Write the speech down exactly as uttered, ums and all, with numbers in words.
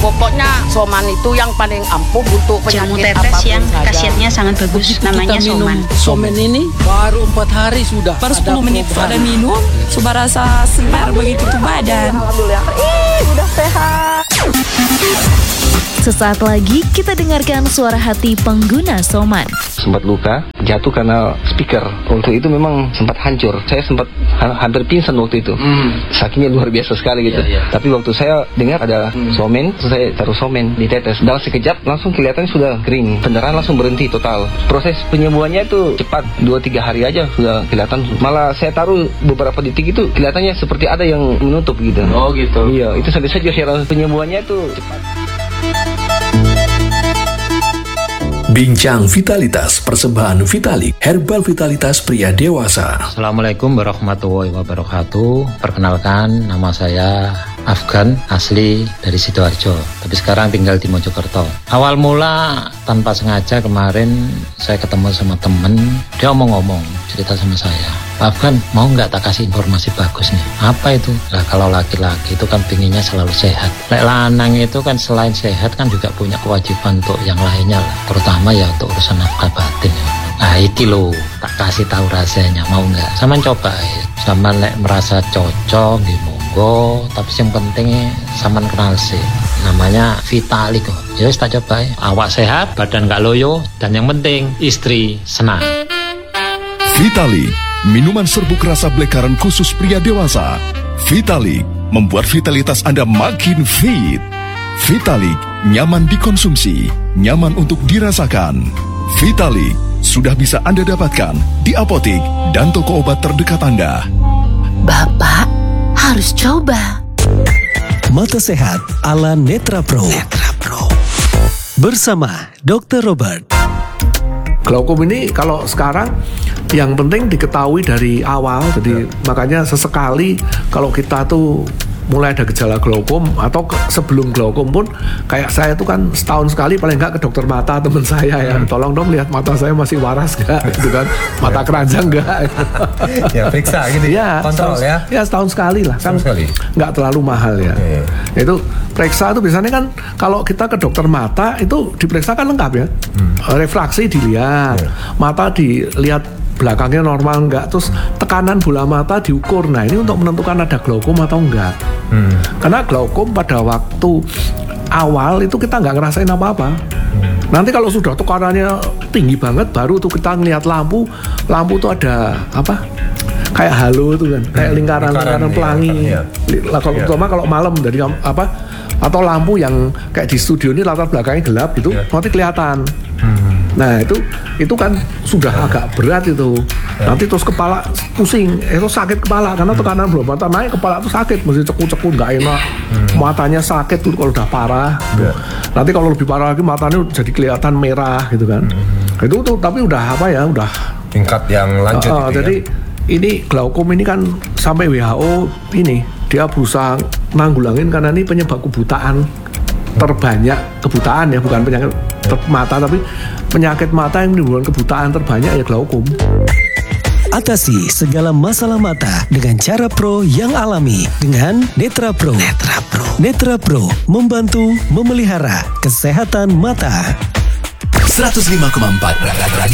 Pokoknya soman itu yang paling ampuh untuk Jamu penyakit tetes apapun yang saja. khasiatnya sangat bagus, Begitu namanya kita minum soman. somen ini baru empat hari sudah. Baru ada sepuluh menit perubahan. pada minum, sudah rasa segar begitu tuh badan. Alhamdulillah. Ih, udah sehat. Sesaat lagi kita dengarkan suara hati pengguna Soman. Sempat luka, jatuh karena speaker. Waktu itu memang sempat hancur. Saya sempat ha- hampir pingsan waktu itu. Hmm. Sakitnya luar biasa sekali gitu. Yeah, yeah. Tapi waktu saya dengar ada hmm. somen, saya taruh somen di tetes. Dalam sekejap langsung kelihatan sudah kering. Pendarahan langsung berhenti total. Proses penyembuhannya itu cepat, dua tiga hari aja sudah kelihatan. Malah saya taruh beberapa detik itu kelihatannya seperti ada yang menutup gitu. Oh gitu. Iya, itu sampai saja heran penyembuhannya itu cepat. Bincang Vitalitas Persembahan Vitalik Herbal Vitalitas Pria Dewasa. Assalamualaikum warahmatullahi wabarakatuh. Perkenalkan, nama saya Afgan, asli dari Sidoarjo, tapi sekarang tinggal di Mojokerto. Awal mula tanpa sengaja kemarin saya ketemu sama temen, dia omong-omong cerita sama saya, Pak Afgan, mau nggak tak kasih informasi bagus nih? Apa itu? Nah, kalau laki-laki itu kan pinginnya selalu sehat. Lek lanang itu kan selain sehat kan juga punya kewajiban untuk yang lainnya lah, terutama ya untuk urusan nafkah batin. Nah iki loh, tak kasih tahu rasanya, mau nggak? Sama coba ya. Sama lek merasa cocok di monggo, tapi yang penting sama kenal sih. Namanya Vitalik kok. Ya wis tak coba ya. Awak sehat, badan nggak loyo, dan yang penting istri senang. Vitalik, minuman serbuk rasa blackcurrant khusus pria dewasa. Vitalik membuat vitalitas Anda makin fit. Vitalik nyaman dikonsumsi, nyaman untuk dirasakan. Vitalik sudah bisa Anda dapatkan di apotik dan toko obat terdekat Anda. Bapak harus coba. Mata Sehat ala Netra Pro. Netra Pro. Bersama dokter Robert. Glaukom ini kalau sekarang yang penting diketahui dari awal. Jadi ya. Makanya sesekali kalau kita tuh mulai ada gejala glaukom atau ke, sebelum glaukom pun kayak saya tuh kan setahun sekali paling nggak ke dokter mata teman saya ya, hmm. tolong dong lihat mata saya masih waras nggak gitu kan, mata keranjang nggak ya periksa gitu ya, kontrol setahun, ya ya setahun sekali lah kan, nggak terlalu mahal ya. Okay. Itu periksa itu biasanya kan kalau kita ke dokter mata itu diperiksa kan lengkap ya, hmm. refraksi dilihat, yeah. mata dilihat belakangnya normal enggak, terus tekanan bola mata diukur. Nah ini untuk menentukan ada glaukom atau enggak. Hmm. Karena glaukom pada waktu awal itu kita nggak ngerasain apa-apa. Hmm. Nanti kalau sudah tekanannya tinggi banget, baru tuh kita ngeliat lampu, lampu tuh ada apa? Kayak halo tuh kan, kayak lingkaran-lingkaran pelangi. Ya, ya. Kalau ya. Terutama kalau malam dari apa? Atau lampu yang kayak di studio ini latar belakangnya gelap gitu, ya. Nanti kelihatan. Hmm. Nah itu itu kan sudah ya. Agak berat itu. Ya. Nanti terus kepala pusing, itu sakit kepala karena tekanan bola mata naik, kepala itu sakit, mesti cekut-cekut nggak enak, hmm. matanya sakit tuh kalau udah parah. Ya. Nanti kalau lebih parah lagi matanya jadi kelihatan merah gitu kan. Hmm. Itu tuh tapi udah apa ya, udah tingkat yang lanjut. Uh, gitu jadi ya? Ini glaukom ini kan sampai W H O ini dia berusaha nanggulangin karena ini penyebab kebutaan terbanyak, kebutaan ya, bukan penyakit ter- mata tapi penyakit mata yang menimbulkan kebutaan terbanyak ya glaukom. Atasi segala masalah mata dengan cara pro yang alami dengan Netra Pro. Netra Pro. Netra Pro membantu memelihara kesehatan mata. seratus lima koma empat